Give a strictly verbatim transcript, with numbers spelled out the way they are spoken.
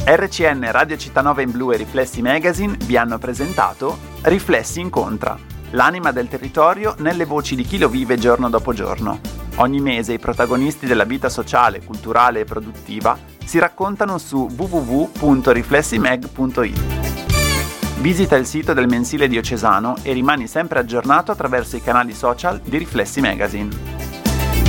R C N, Radio Città Nova in Blu e Riflessi Magazine vi hanno presentato Riflessi Incontra, l'anima del territorio nelle voci di chi lo vive giorno dopo giorno. Ogni mese i protagonisti della vita sociale, culturale e produttiva si raccontano su w w w punto riflessimag punto i t. Visita il sito del mensile diocesano e rimani sempre aggiornato attraverso i canali social di Riflessi Magazine.